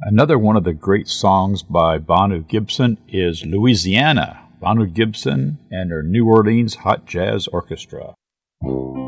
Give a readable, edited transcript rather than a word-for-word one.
Another one of the great songs by Bonu Gibson is Louisiana, Bonu Gibson and her New Orleans Hot Jazz Orchestra.